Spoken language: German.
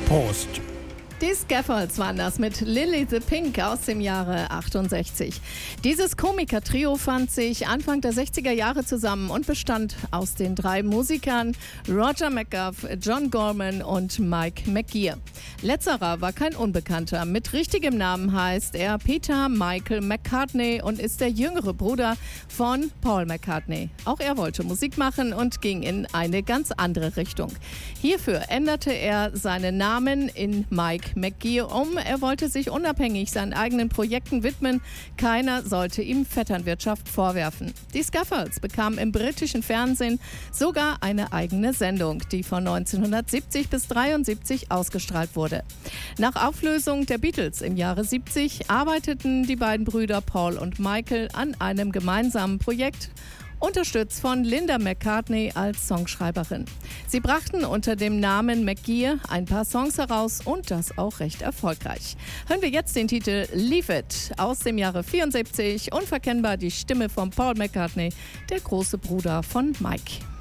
Prost! Die Scaffolds waren das mit Lily the Pink aus dem Jahre 68. Dieses Komiker-Trio fand sich Anfang der 60er Jahre zusammen und bestand aus den drei Musikern Roger McGuff, John Gorman und Mike McGear. Letzterer war kein Unbekannter. Mit richtigem Namen heißt er Peter Michael McCartney und ist der jüngere Bruder von Paul McCartney. Auch er wollte Musik machen und ging in eine ganz andere Richtung. Hierfür änderte er seinen Namen in Mike McGear um. Er wollte sich unabhängig seinen eigenen Projekten widmen. Keiner sollte ihm Vetternwirtschaft vorwerfen. Die Scaffolds bekamen im britischen Fernsehen sogar eine eigene Sendung, die von 1970 bis 1973 ausgestrahlt wurde. Nach Auflösung der Beatles im Jahre 70 arbeiteten die beiden Brüder Paul und Michael an einem gemeinsamen Projekt, unterstützt von Linda McCartney als Songschreiberin. Sie brachten unter dem Namen McGear ein paar Songs heraus und das auch recht erfolgreich. Hören wir jetzt den Titel Leave It aus dem Jahre 74, unverkennbar die Stimme von Paul McCartney, der große Bruder von Mike.